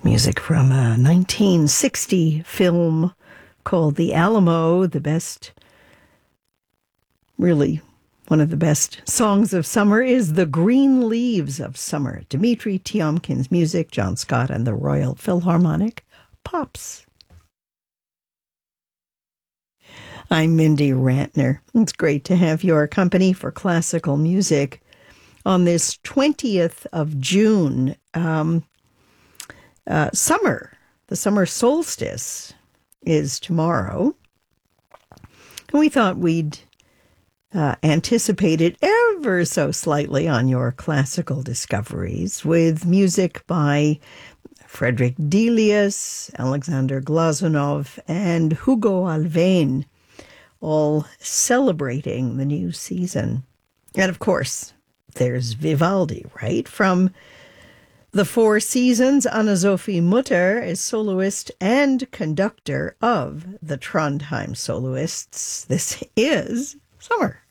Music from a 1960 film called The Alamo, one of the best songs of summer is The Green Leaves of Summer. Dmitri Tiomkin's music, John Scott and the Royal Philharmonic Pops. I'm Mindy Rantner. It's great to have your company for classical music on this 20th of June. The summer solstice is tomorrow. And we thought we'd anticipate it ever so slightly on your classical discoveries with music by Frederick Delius, Alexander Glazunov, and Hugo Alfvén, all celebrating the new season. And of course, there's Vivaldi, right? From The Four Seasons, Anna-Sophie Mutter is soloist and conductor of the Trondheim Soloists. This is Summer.